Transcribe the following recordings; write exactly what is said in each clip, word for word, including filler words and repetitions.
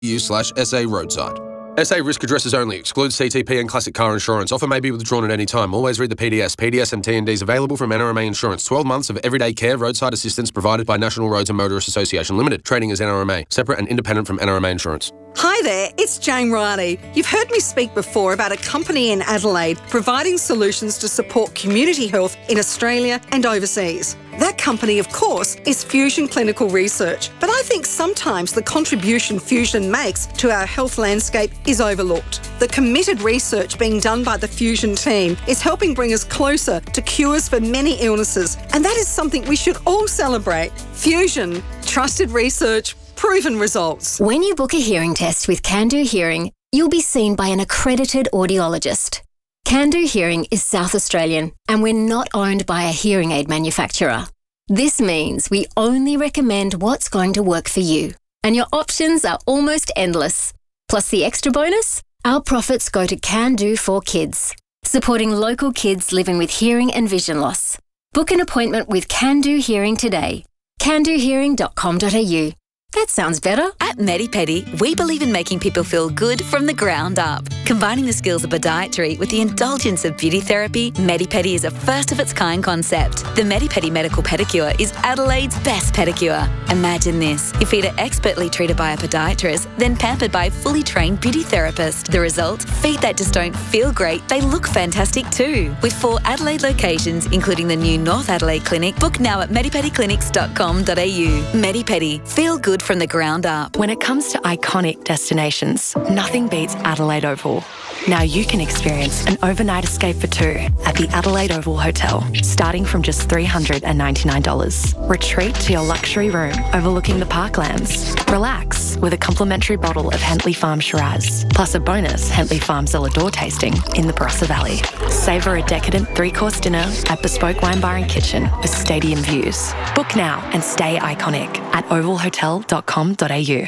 U slash SA roadside. S A risk addresses only. Excludes C T P and classic car insurance. Offer may be withdrawn at any time. Always read the P D S. P D S and T and Ds available from N R M A Insurance. twelve months of everyday care roadside assistance provided by National Roads and Motorists Association Limited. Trading as N R M A. Separate and independent from N R M A Insurance. Hi there, it's Jane Riley. You've heard me speak before about a company in Adelaide providing solutions to support community health in Australia and overseas. That company, of course, is Fusion Clinical Research. But I think sometimes the contribution Fusion makes to our health landscape is overlooked. The committed research being done by the Fusion team is helping bring us closer to cures for many illnesses, and that is something we should all celebrate. Fusion, trusted research, proven results. When you book a hearing test with Can Do Hearing, you'll be seen by an accredited audiologist. Can Do Hearing is South Australian, and we're not owned by a hearing aid manufacturer. This means we only recommend what's going to work for you, and your options are almost endless. Plus the extra bonus, our profits go to Can Do for Kids, supporting local kids living with hearing and vision loss. Book an appointment with Can Do Hearing today. can do hearing dot com dot a u. That sounds better. At MediPedi, we believe in making people feel good from the ground up. Combining the skills of podiatry with the indulgence of beauty therapy, MediPedi is a first-of-its-kind concept. The MediPedi Medical Pedicure is Adelaide's best pedicure. Imagine this. Your feet are expertly treated by a podiatrist, then pampered by a fully trained beauty therapist. The result? Feet that just don't feel great, they look fantastic too. With four Adelaide locations, including the new North Adelaide Clinic, book now at medipedi clinics dot com dot a u. MediPedi. Feel good from the ground up. When it comes to iconic destinations, nothing beats Adelaide Oval. Now you can experience an overnight escape for two at the Adelaide Oval Hotel, starting from just three hundred ninety-nine dollars. Retreat to your luxury room overlooking the parklands. Relax with a complimentary bottle of Hentley Farm Shiraz, plus a bonus Hentley Farm Zelador tasting in the Barossa Valley. Savour a decadent three-course dinner at Bespoke Wine Bar and Kitchen with stadium views. Book now and stay iconic at oval hotel dot com dot a u.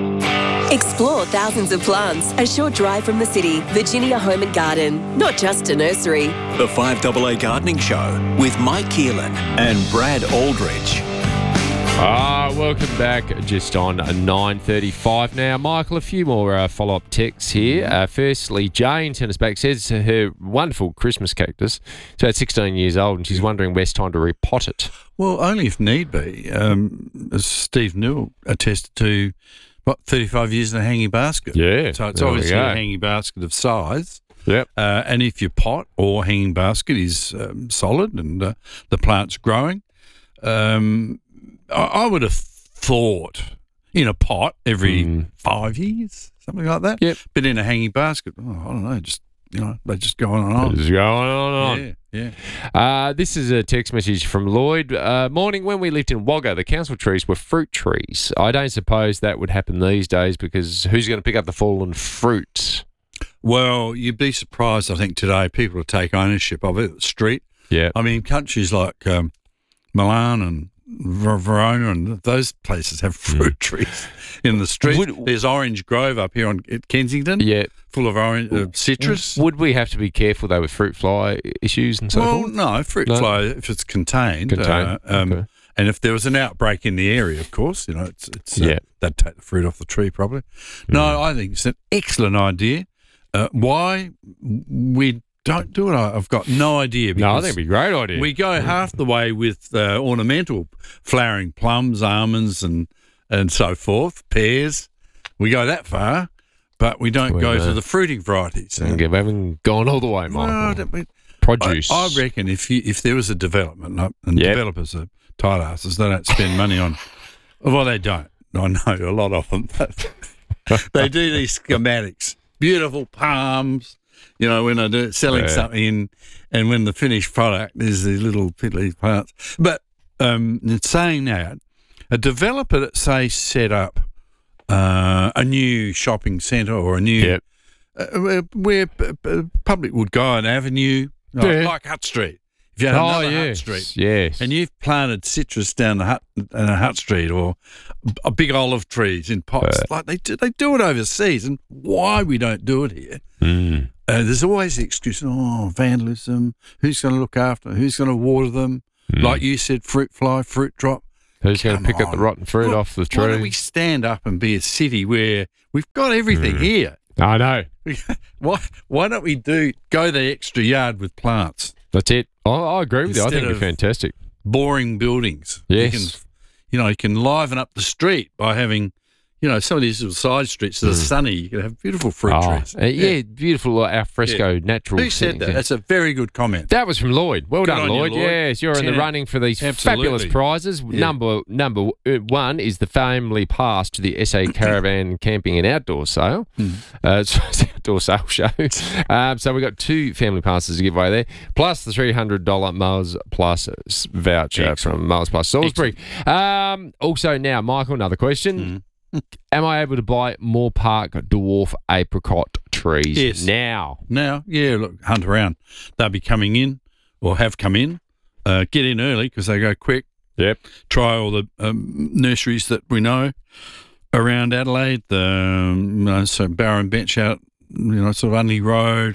Explore thousands of plants, a short drive from the city. Virginia Home and Garden, not just a nursery. The five A A Gardening Show with Mike Keelan and Brad Aldridge. Ah, welcome back. Just on nine thirty-five now. Michael, a few more uh, follow-up texts here. Uh, firstly, Jane sent us back, says her wonderful Christmas cactus. She's about sixteen years old and she's wondering where's time to repot it. Well, only if need be. Um, as Steve Newell attested to, what, thirty-five years in a hanging basket. Yeah. So it's there obviously a hanging basket of size. Yep. Uh, and if your pot or hanging basket is um, solid and uh, the plant's growing, um, I, I would have thought in a pot every mm. five years, something like that. Yep. But in a hanging basket, oh, I don't know, just, you know, they just go on and on. Just going on and on. Yeah. Yeah. Uh, this is a text message from Lloyd. Uh, morning, when we lived in Wagga, the council trees were fruit trees. I don't suppose that would happen these days because who's going to pick up the fallen fruit? Well, you'd be surprised, I think, today people will take ownership of it, the street. Yeah. I mean, countries like um, Milan and Ver- Verona and those places have fruit mm. trees in the street. Would, There's Orange Grove up here on at Kensington, yeah, full of orange uh, citrus. Would we have to be careful though with fruit fly issues and so well, forth? Well, no, fruit no? fly if it's contained. Contained. Uh, um, okay. And if there was an outbreak in the area, of course, you know, it's it's uh, yeah. they'd take the fruit off the tree probably. Mm. No, I think it's an excellent idea. Uh, why we don't do it, I've got no idea. No, I think it'd be a great idea. We go half the way with uh, ornamental flowering plums, almonds, and and so forth, pears. We go that far, but we don't we go know. to the fruiting varieties. We haven't gone all the way, Michael. No, Produce. I, I reckon if you, if there was a development, and yep. developers are tight asses, they don't spend money on. Well, they don't. I know a lot of them. They do these schematics, beautiful palms. You know, when I do selling yeah. something, and when the finished product is these little piddly parts. But um, in saying that, a developer that say set up uh, a new shopping centre or a new yep. uh, where uh, public would go an avenue like, yeah. like Hutt Street. If you had oh, another yes. Hutt Street, yes, and you've planted citrus down the Hutt, uh, Hutt Street or a big olive trees in pots, uh, like they do, they do it overseas, and why we don't do it here? Mm. Uh, there's always the excuse, oh, vandalism, who's going to look after them, who's going to water them? Mm. Like you said, fruit fly, fruit drop. Who's going to Come pick up the on. rotten fruit Why- off the Why don't tree? we stand up and be a city where we've got everything here? I know. Why why don't we do go the extra yard with plants? That's it. I, I agree with you. I Instead think it'd be of- fantastic. Boring buildings. Yes. You can, you know, you can liven up the street by having, you know, some of these little side streets that are sunny. You can have beautiful fruit Oh, trees. uh, yeah, beautiful uh, alfresco natural. Who said settings, that? yeah. That's a very good comment. That was from Lloyd. Well Good done, on you, Lloyd. Lloyd. Yes, you're in the Yeah. running for these Absolutely. fabulous prizes. Yeah. Number number uh, one is the family pass to the S A Caravan Camping and Outdoor Sale. Hmm. Uh, it's it's an outdoor sale show. Um, so we've got two family passes to give away there, plus the three hundred dollars Mars Plus s- voucher Excellent. from Mars Plus Salisbury. Um, also now, Michael, another question. Hmm. Am I able to buy Moore Park dwarf apricot trees Yes. now? Now, yeah, look, hunt around. They'll be coming in or have come in. Uh, get in early because they go quick. Yep. Try all the um, nurseries that we know around Adelaide. The um, you know, so Barron Bench out, you know, sort of Unley Road,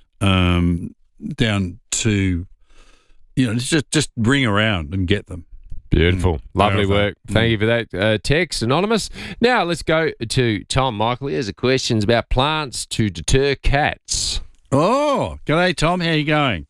um, down to, you know, just just ring around and get them. Beautiful. Mm. Lovely Wherever. work. Thank you for that uh, text, Anonymous. Now let's go to Tom. Michael, here's a question about plants to deter cats. Oh, g'day, Tom. How you going?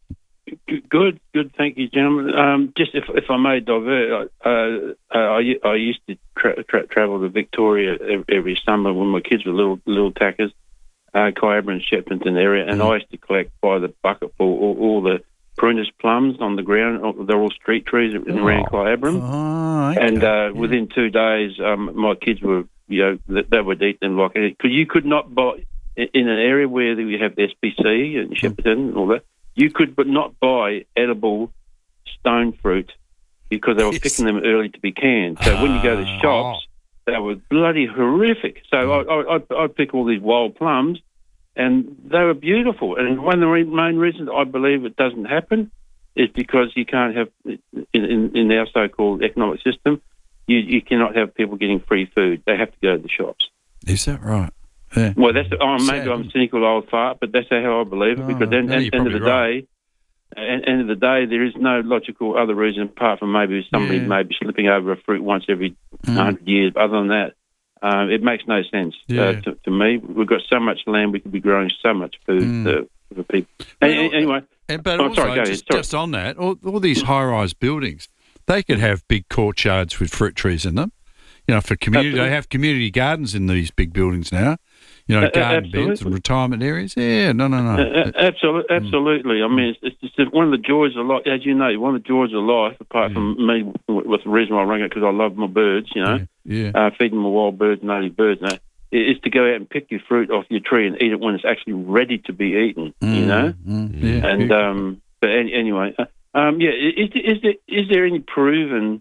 Good, good. Thank you, gentlemen. Um, just if, if I may divert, uh, uh, I, I used to tra- tra- travel to Victoria every, every summer when my kids were little little tackers, uh, Kyabra and Shepparton area, and Mm. I used to collect by the bucketful all, all the prunus plums on the ground. They're all street trees around Kyabram. Oh, okay. And uh, within two days, um, my kids were, you know, they, they would eat them like because you could not buy in an area where we have S B C and Shepparton and all that. You could but not buy edible stone fruit because they were Yes. picking them early to be canned. So when you go to the shops, they were bloody horrific. So I, I, I'd, I'd pick all these wild plums, and they were beautiful. And one of the re- main reasons I believe it doesn't happen is because you can't have, in, in, in our so-called economic system, you, you cannot have people getting free food. They have to go to the shops. Is that right? Yeah. Well, that's oh, Sad, maybe I'm isn't it? cynical old fart, but that's how I believe it. Oh, because then, no, at you're the end of the probably day, at the end of the day, there is no logical other reason apart from maybe somebody Yeah. maybe slipping over a fruit once every Mm. hundred years. Other than that, um, it makes no sense Yeah. uh, to, to me. We've got so much land; we could be growing so much food Mm. uh, for people. Well, Any- anyway, And, but Oh, also, sorry, go ahead, just, sorry. just on that, all, all these high-rise buildings, they could have big courtyards with fruit trees in them. You know, for community, Absolutely. they have community gardens in these big buildings now. You know, Uh, uh, garden beds and absolutely. retirement areas. Yeah, no, no, no. Uh, absolutely, absolutely. I mean, it's, it's just one of the joys of life. As you know, one of the joys of life, apart from me, with the reason why I rang it, because I love my birds, you know, yeah. uh, feeding my wild birds, native birds, and that, is to go out and pick your fruit off your tree and eat it when it's actually ready to be eaten, you know? Mm, yeah. And, um, but any, anyway, uh, um, yeah, is, is, there, is there any proven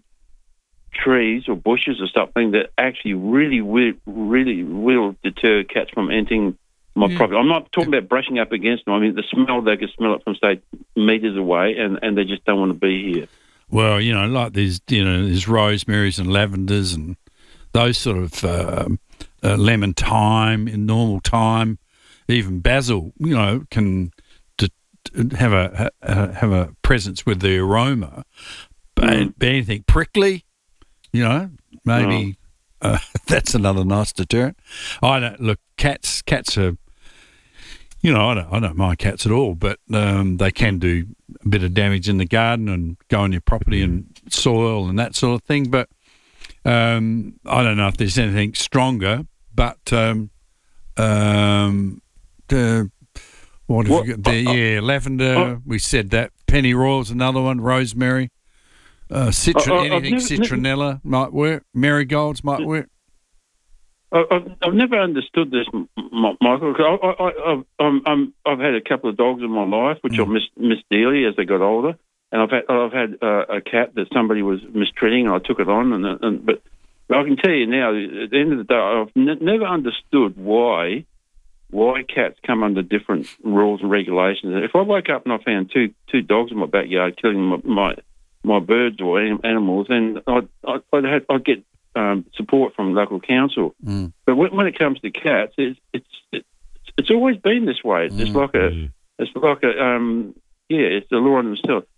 trees or bushes or something that actually really will, really will deter cats from entering my Yeah. property? I'm not talking about brushing up against them. I mean, the smell, they can smell it from, say, metres away, and, and they just don't want to be here. Well, you know, like there's, you know, there's rosemaries and lavenders and those sort of um uh, lemon thyme in normal time. Even basil, you know, can d- d- have a ha- have a presence with the aroma. But, Mm. but anything prickly, you know, maybe uh, that's another nice deterrent. I don't look. Cats, cats are. You know, I don't, I don't mind cats at all, but um, they can do a bit of damage in the garden and go on your property and soil and that sort of thing. But um, I don't know if there's anything stronger. But um, um, the what have What- you got there? uh, Yeah, lavender. uh, we said that. Pennyroyal's another one. Rosemary. Uh, citron, Uh, uh, I've anything never- citronella might work. Marigolds might work. I- I've, I've never understood this, M- M- Michael. 'Cause I, I, I, I've, I'm, I'm, I've had a couple of dogs in my life, which I've missed, missed dearly as they got older, and I've had I've had uh, a cat that somebody was mistreating, and I took it on. And, and but I can tell you now, at the end of the day, I've n- never understood why why cats come under different rules and regulations. If I woke up and I found two two dogs in my backyard killing my my, my birds or anim- animals, then I'd I'd, I'd, have, I'd get Um, support from local council. Mm. But when, when it comes to cats, it's it's it's, it's always been this way. It's, it's Mm. like a it's like a um, yeah, it's the law in themselves.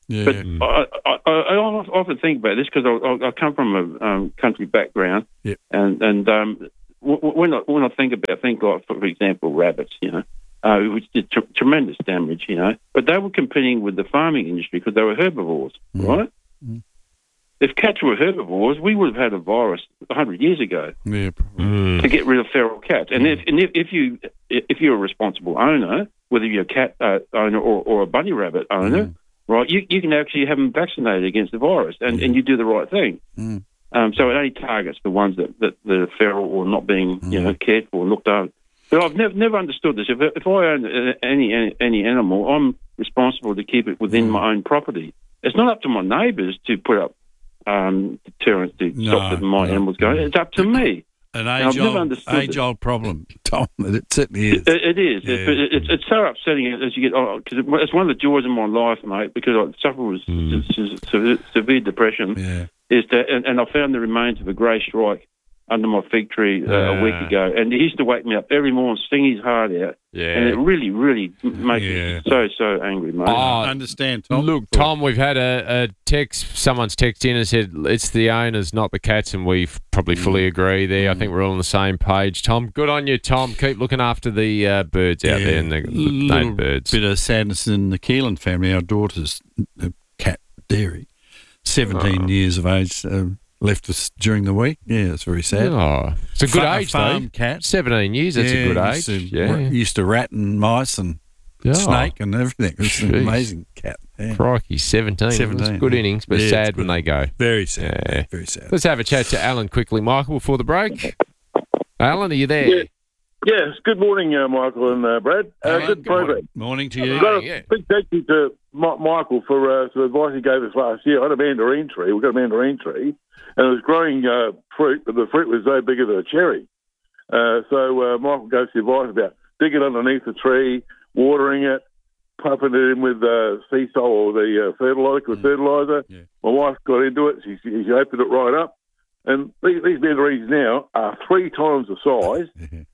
Yeah. But Mm. I, I, I, I often think about this because I, I, I come from a um, country background, Yep. and and um, when I when I think about things like, for example, rabbits, you know, uh, which did tr- tremendous damage, you know, but they were competing with the farming industry because they were herbivores, Mm. right? Mm. If cats were herbivores, we would have had a virus a hundred years ago Yeah. Mm. to get rid of feral cats. And if and if, if you if you're a responsible owner, whether you're a cat uh, owner or, or a bunny rabbit owner, Mm. right, you, you can actually have them vaccinated against the virus, and, and you do the right thing. Mm. Um, so it only targets the ones that, that, that are feral or not being you know cared for and looked after. But I've never never understood this. If if I own any any, any animal, I'm responsible to keep it within Mm. my own property. It's not up to my neighbours to put up um, deterrents to No, stop my no, animals going. no. It's up to me. An And I've never age-old, understood age-old problem, Tom. It certainly is. It, it is. Yeah. It, it, it's, it's so upsetting as you get on, because it, it's one of the joys of my life, mate, because I suffer with Mm. se- se- severe depression. Yeah. Is that, and, and I found the remains of a grey strike under my fig tree uh, a week Yeah. ago, and he used to wake me up every morning, sing his heart out, Yeah. and it really, really makes Yeah. me so, so angry, mate. Oh, I understand, Tom. Look, Tom, we've had a, a text. Someone's text in and said it's the owners, not the cats, and we probably fully agree there. I think we're all on the same page. Tom, good on you, Tom. Keep looking after the uh, birds out there and the, the little native birds. bit of sadness in the Keelan family. Our daughter's uh, cat, Dairy, seventeen Oh. years of age, um, left us during the week. Yeah, it's very sad. Oh, it's a good Fa- age, farm though. cat. Seventeen years. That's Yeah, a good used age. to, Yeah. used to rat and mice and Yeah. snake and everything. It was an Jeez. amazing cat. Yeah. Crikey, seventeen. seventeen, That's good yeah. innings, but Yeah, it's sad when good. they go. Very sad. Yeah. Very sad. Let's have a chat to Alan quickly, Michael, before the break. Alan, are you there? Yeah. Yes, good morning, uh, Michael and uh, Brad. Uh, Alan, good program. Morning to I've you. got a yeah. big thank you to Mi- Michael for uh, some advice he gave us last year. I had a mandarin tree. We've got a mandarin tree, and it was growing uh, fruit, but the fruit was no bigger than a cherry. Uh, so uh, Michael gave us the advice about digging underneath the tree, watering it, pumping it in with uh, sea salt or the uh, fertilizer, liquid Mm. fertilizer. Yeah. My wife got into it. She, she opened it right up. And these, these mandarins now are three times the size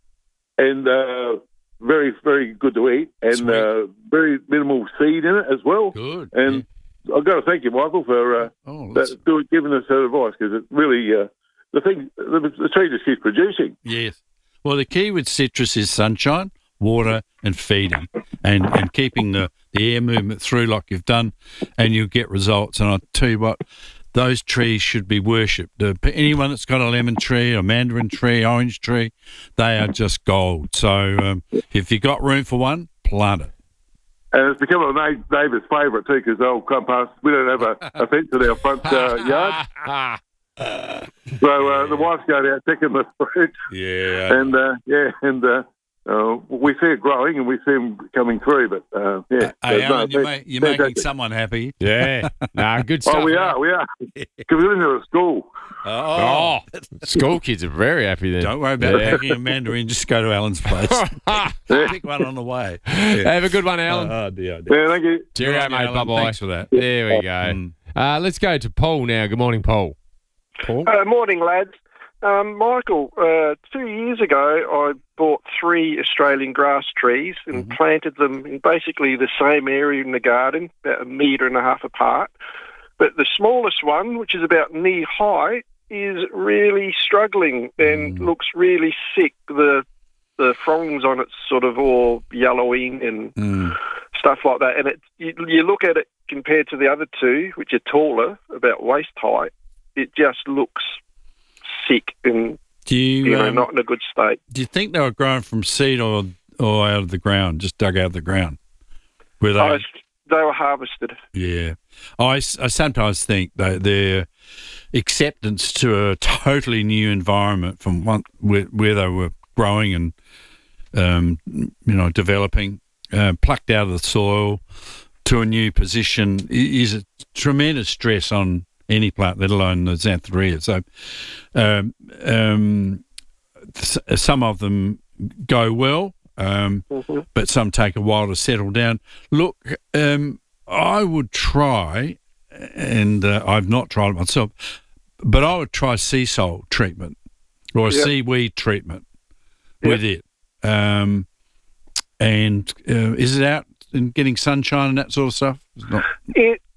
and uh, very, very good to eat, and Sweet. uh, very minimal seed in it as well. Good. And I've got to thank you, Michael, for uh, Oh, that, that's, doing, giving us that advice, because it really, uh, the thing, the, the tree just keeps producing. yes. Well, the key with citrus is sunshine, water, and feeding, and, and keeping the, the air movement through like you've done, and you'll get results. And I'll tell you what, those trees should be worshipped. Uh, anyone that's got a lemon tree, a mandarin tree, orange tree, they are just gold. So um, if you've got room for one, plant it. And it's become a na- neighbour's favourite too, because they'll come past. We don't have a, a fence in our front uh, yard. So uh, the wife's going out picking the fruit. Yeah. And, uh, yeah, and uh, uh, we see it growing and we see them coming through, but, uh, yeah. Hey, there's no- Alan, you're, ma- you're making fantastic. someone happy. Yeah. Nah, good stuff. Oh, we mate. are, we are. Because we're in a school. Oh, school kids are very happy then. Don't worry about Yeah. packing a mandarin. Just go to Alan's place. Pick one on the way. Have a good one, Alan. Oh, dear, dear. Yeah, thank you. Cheerio, Good on you, mate. Alan. Bye-bye. Thanks for that. There we go. Mm. Uh, let's go to Paul now. Good morning, Paul. Paul? Uh, morning, lads. Um, Michael, uh, two years ago, I bought three Australian grass trees and Mm-hmm. planted them in basically the same area in the garden, about a metre and a half apart. But the smallest one, which is about knee high, is really struggling and Mm. looks really sick. The the fronds on it's sort of all yellowing and Mm. stuff like that. And it, you, you look at it compared to the other two, which are taller, about waist height, it just looks sick and Do you, you know um, not in a good state. do you think they were grown from seed or or out of the ground, just dug out of the ground? Were they? I, they were harvested. Yeah. I, s- I sometimes think that their acceptance to a totally new environment from one where, where they were growing and, um, you know, developing, uh, plucked out of the soil to a new position i- is a tremendous stress on any plant, let alone the Xanthorrhoea. So um, um, s- some of them go well, um, Mm-hmm. but some take a while to settle down. Look, um, I would try, and uh, I've not tried it myself, but I would try sea salt treatment or a Yep. seaweed treatment with it. Um, and uh, is it out and getting sunshine and that sort of stuff? It's not. It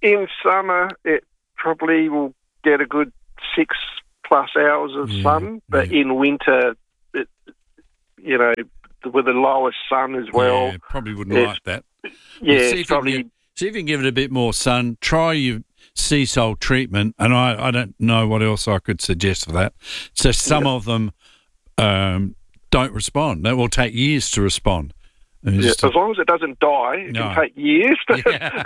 in summer, it probably will get a good six plus hours of Yeah, sun, but yeah. in winter, it, you know, with the lowest sun as well. Yeah, probably wouldn't it's- like that. Yeah, Well, see it's if, you probably. can get, see if you can give it a bit more sun. Try your sea salt treatment, and I, I don't know what else I could suggest for that. So some of them um, don't respond. That will take years to respond. And Yeah, just- as long as it doesn't die, it No. can take years. Yeah.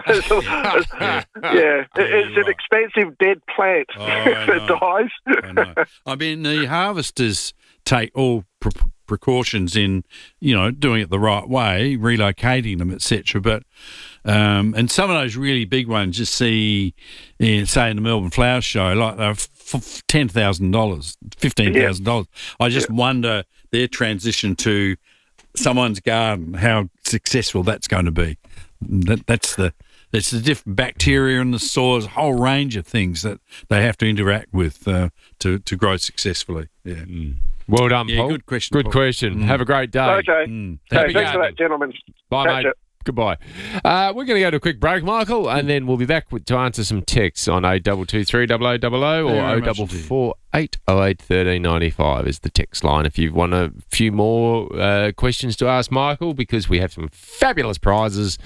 yeah, yeah. It- it's you're an expensive dead plant Oh, I if it know. dies. I know. I mean, the harvesters take all pre- precautions in, you know, doing it the right way, relocating them, et cetera. But um, and some of those really big ones, you see, in, say in the Melbourne Flower Show, like they're f- f- ten thousand dollars, fifteen thousand dollars. I just wonder their transition to someone's garden, how successful that's going to be. That, that's the it's the different bacteria in the soil, a whole range of things that they have to interact with uh, to to grow successfully. Yeah. Well done, Yeah, Paul. good question, Good Paul. question. Mm. Have a great day. Okay. Mm. Okay, Happy thanks for gardening. that, gentlemen. Bye, Catch mate. it. Goodbye. Uh, we're going to go to a quick break, Michael, and then we'll be back with, to answer some texts on oh two two three double oh double oh or Very oh much four four eight oh eight one three nine five is the text line if you want a few more uh, questions to ask Michael, because we have some fabulous prizes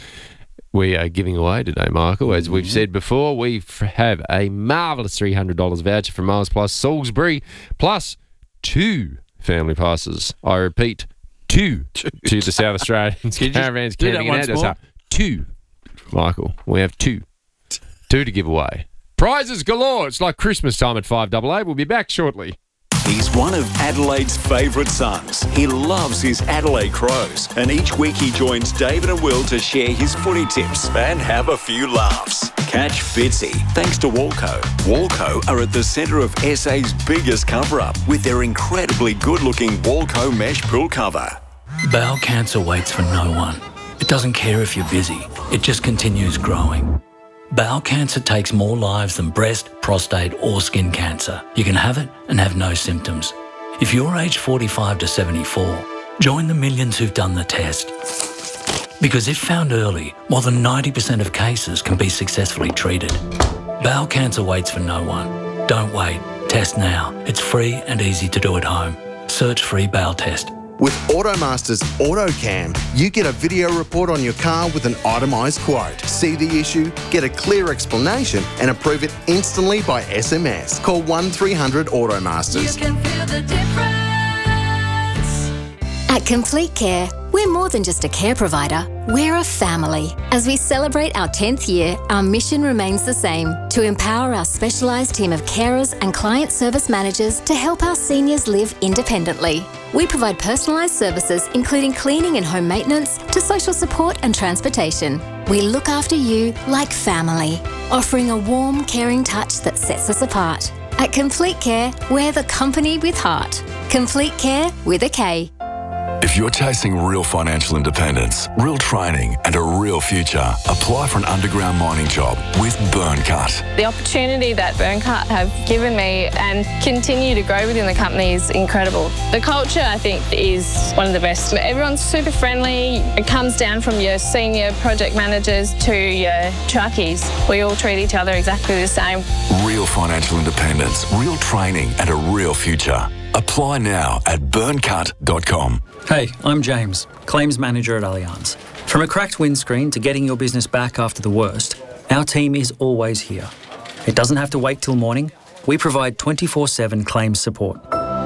we are giving away today, Michael. As we've said before, we f- have a marvellous three hundred dollars voucher from Miles Plus Salisbury, plus two family passes. I repeat, two to the South Australian you just Caravans do that Camping and once Outdoors more? Hub. Two, Michael. We have two. Two to give away. Prizes galore. It's like Christmas time at five double eight. We'll be back shortly. He's one of Adelaide's favourite sons. He loves his Adelaide Crows, and each week he joins David and Will to share his footy tips and have a few laughs. Catch Fitzy, thanks to Walco. Walco are at the centre of S A's biggest cover-up with their incredibly good-looking Walco mesh pool cover. Bowel cancer waits for no one. It doesn't care if you're busy. It just continues growing. Bowel cancer takes more lives than breast, prostate or skin cancer. You can have it and have no symptoms. If you're aged forty-five to seventy-four, join the millions who've done the test. Because if found early, more than ninety percent of cases can be successfully treated. Bowel cancer waits for no one. Don't wait. Test now. It's free and easy to do at home. Search free bowel test. With Automaster's AutoCam, you get a video report on your car with an itemised quote. See the issue, get a clear explanation and approve it instantly by S M S. Call one three hundred Automasters. You can feel the difference. At Complete Care, we're more than just a care provider, we're a family. As we celebrate our tenth year, our mission remains the same, to empower our specialised team of carers and client service managers to help our seniors live independently. We provide personalised services including cleaning and home maintenance to social support and transportation. We look after you like family, offering a warm, caring touch that sets us apart. At Complete Care, we're the company with heart. Complete Care with a K. If you're chasing real financial independence, real training, and a real future, apply for an underground mining job with Burncut. The opportunity that Burncut have given me and continue to grow within the company is incredible. The culture, I think, is one of the best. Everyone's super friendly. It comes down from your senior project managers to your truckies. We all treat each other exactly the same. Real financial independence, real training, and a real future. Apply now at burncut dot com. Hey, I'm James, Claims Manager at Allianz. From a cracked windscreen to getting your business back after the worst, our team is always here. It doesn't have to wait till morning. We provide twenty-four seven claims support.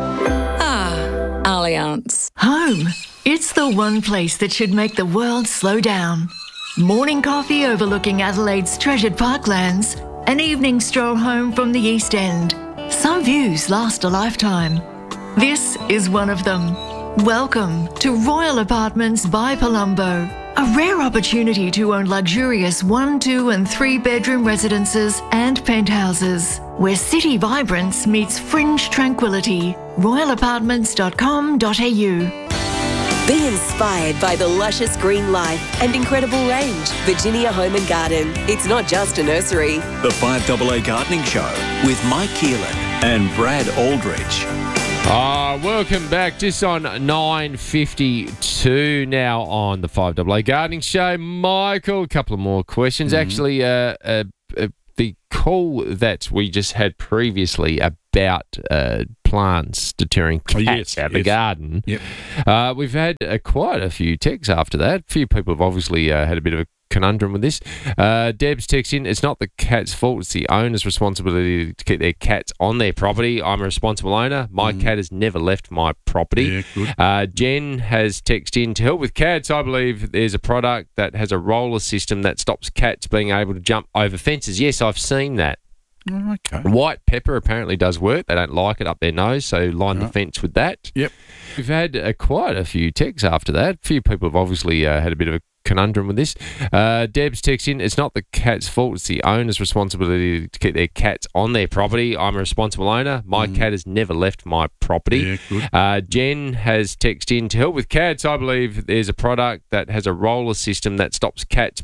Ah, Allianz. Home. It's the one place that should make the world slow down. Morning coffee overlooking Adelaide's treasured parklands. An evening stroll home from the East End. Some views last a lifetime. This is one of them. Welcome to Royal Apartments by Palumbo, a rare opportunity to own luxurious one, two and three bedroom residences and penthouses, where city vibrance meets fringe tranquility. royal apartments dot com dot a u. Be inspired by the luscious green life and incredible range. Virginia Home and Garden. It's not just a nursery. The five double A Gardening Show with Mike Keelan and Brad Aldridge. Ah, welcome back. Just on nine fifty-two now on the five double A Gardening Show. Michael, a couple of more questions. Mm-hmm. Actually, uh, a, uh, the call that we just had previously about uh, plants deterring cats Oh, yes, out of the yes. garden. Yep. Uh, we've had uh, quite a few texts after that. A few people have obviously uh, had a bit of a conundrum with this. Uh, Deb's text in, it's not the cat's fault, it's the owner's responsibility to keep their cats on their property. I'm a responsible owner. My Mm. cat has never left my property. Yeah, good. Uh, Jen has texted in, to help with cats, I believe there's a product that has a roller system that stops cats being able to jump over fences. Yes, I've seen that. Okay. White pepper apparently does work. They don't like it up their nose, so line the Right. fence with that. Yep. We've had uh, quite a few texts after that. A few people have obviously uh, had a bit of a conundrum with this. Uh, Deb's text in, it's not the cat's fault, it's the owner's responsibility to keep their cats on their property. I'm a responsible owner. My cat has never left my property. Yeah, good. Uh, Jen has texted in, to help with cats, I believe there's a product that has a roller system that stops cats